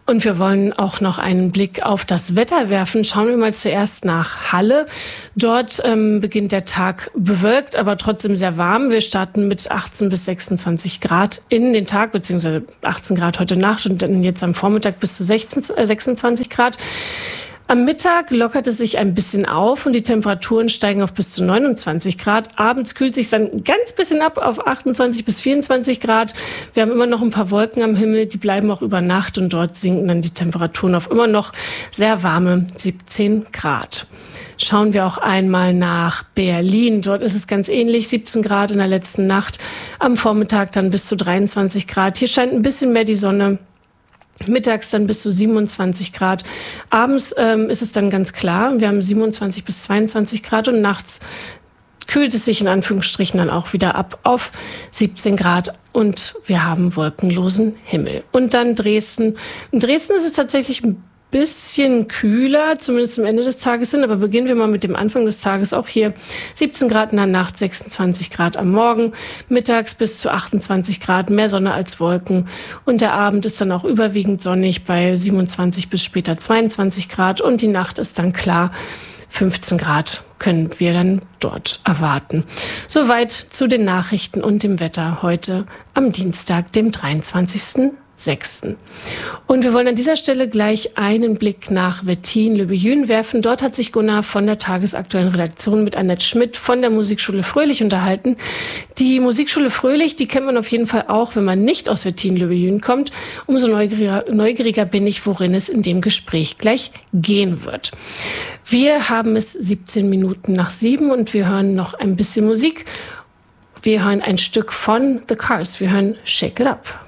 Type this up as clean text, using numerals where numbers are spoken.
Und wir wollen auch noch einen Blick auf das Wetter werfen. Schauen wir mal zuerst nach Halle. Dort beginnt der Tag bewölkt, aber trotzdem sehr warm. Wir starten mit 18 bis 26 Grad in den Tag, beziehungsweise 18 Grad heute Nacht und dann jetzt am Vormittag bis zu 26 Grad. Am Mittag lockert es sich ein bisschen auf und die Temperaturen steigen auf bis zu 29 Grad. Abends kühlt sich dann ein ganz bisschen ab auf 28 bis 24 Grad. Wir haben immer noch ein paar Wolken am Himmel, die bleiben auch über Nacht und dort sinken dann die Temperaturen auf immer noch sehr warme 17 Grad. Schauen wir auch einmal nach Berlin. Dort ist es ganz ähnlich, 17 Grad in der letzten Nacht. Am Vormittag dann bis zu 23 Grad. Hier scheint ein bisschen mehr die Sonne. Mittags dann bis zu 27 Grad. Abends ist es dann ganz klar. Wir haben 27 bis 22 Grad und nachts kühlt es sich in Anführungsstrichen dann auch wieder ab auf 17 Grad und wir haben wolkenlosen Himmel. Und dann Dresden. In Dresden ist es tatsächlich ein bisschen kühler, zumindest am Ende des Tages hin, aber beginnen wir mal mit dem Anfang des Tages. Auch hier 17 Grad in der Nacht, 26 Grad am Morgen, mittags bis zu 28 Grad, mehr Sonne als Wolken und der Abend ist dann auch überwiegend sonnig bei 27 bis später 22 Grad und die Nacht ist dann klar, 15 Grad können wir dann dort erwarten. Soweit zu den Nachrichten und dem Wetter heute am Dienstag, dem 23.06. Und wir wollen an dieser Stelle gleich einen Blick nach Wettin-le-Billun werfen. Dort hat sich Gunnar von der tagesaktuellen Redaktion mit Annette Schmidt von der Musikschule Fröhlich unterhalten. Die Musikschule Fröhlich, die kennt man auf jeden Fall auch, wenn man nicht aus Wettin-le-Billun kommt. Umso neugieriger bin ich, worin es in dem Gespräch gleich gehen wird. Wir haben es 17 Minuten nach 7 und wir hören noch ein bisschen Musik. Wir hören ein Stück von The Cars. Wir hören Shake It Up.